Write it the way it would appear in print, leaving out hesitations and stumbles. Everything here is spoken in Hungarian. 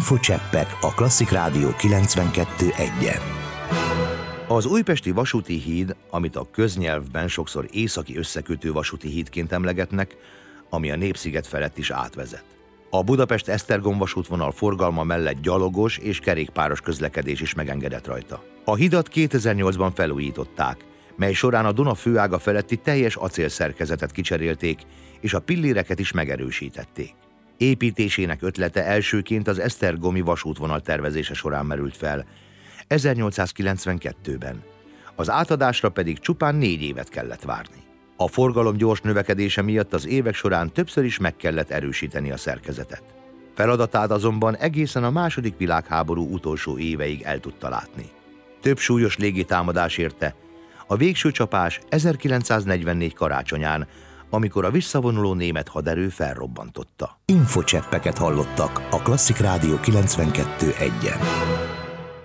Infocseppek a Klasszik Rádió 92.1-en. Az újpesti vasúti híd, amit a köznyelvben sokszor északi összekötő vasúti hídként emlegetnek, ami a Népsziget felett is átvezet. A Budapest-Esztergom vasútvonal forgalma mellett gyalogos és kerékpáros közlekedés is megengedett rajta. A hidat 2008-ban felújították, mely során a Duna főága feletti teljes acélszerkezetet kicserélték, és a pilléreket is megerősítették. Építésének ötlete elsőként az esztergomi vasútvonal tervezése során merült fel, 1892-ben. Az átadásra pedig csupán 4 évet kellett várni. A forgalom gyors növekedése miatt az évek során többször is meg kellett erősíteni a szerkezetet. Feladatát azonban egészen a II. Világháború utolsó éveig el tudta látni. Több súlyos légitámadás érte, a végső csapás 1944 karácsonyán, amikor a visszavonuló német haderő felrobbantotta. Infocseppeket hallottak a Klasszik Rádió 92.1-en.